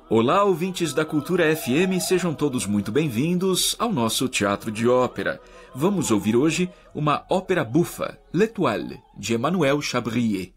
Olá, ouvintes da Cultura FM, sejam todos muito bem-vindos ao nosso Teatro de Ópera. Vamos ouvir hoje uma ópera bufa, L'Étoile, de Emmanuel Chabrier.